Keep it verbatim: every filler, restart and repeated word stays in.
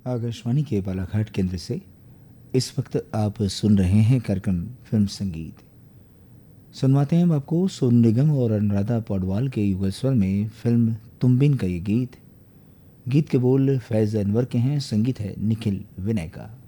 आकाशवाणी के बालाघाट केंद्र से इस वक्त आप सुन रहे हैं कार्यक्रम फिल्म संगीत। सुनवाते हैं हम आपको सोनू निगम और अनुराधा पौडवाल के युगल स्वर में फिल्म तुम बिन का ये गीत। गीत के बोल फैज़ अनवर के हैं, संगीत है निखिल विनय का।